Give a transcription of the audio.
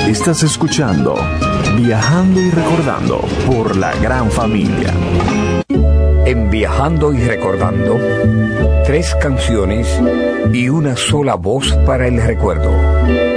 Estás escuchando Viajando y Recordando por La Gran Familia. En Viajando y Recordando, 3 canciones y una sola voz para el recuerdo.